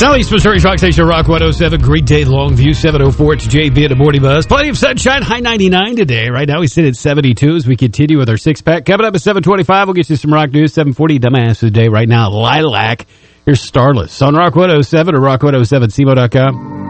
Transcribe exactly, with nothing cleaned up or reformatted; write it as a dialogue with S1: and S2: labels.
S1: Southeast Missouri's Rock Station, Rock one oh seven. Great day, Longview, seven oh four. It's J B at the Morning Buzz. Plenty of sunshine, high ninety-nine today. Right now we sit at seventy-two as we continue with our six-pack. Coming up at seven twenty-five, we'll get you some rock news. seven forty, Dumbass of the Day. Right now, Lilac. Here's Starless on Rock one oh seven or rock one oh seven C M O dot com.